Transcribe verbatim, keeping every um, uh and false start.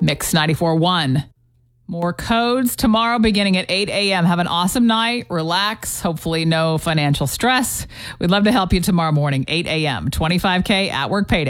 Mix ninety-four point one. More codes tomorrow beginning at eight a.m. Have an awesome night. Relax. Hopefully no financial stress. We'd love to help you tomorrow morning, eight a.m. twenty-five K at work payday.